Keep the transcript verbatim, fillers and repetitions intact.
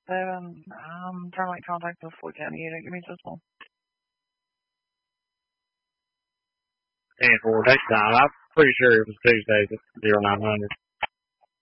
seven. I'm trying to make contact with the Floyd County unit. Give me just one. ten four, take time. I'm pretty sure it was Tuesday at zero nine hundred.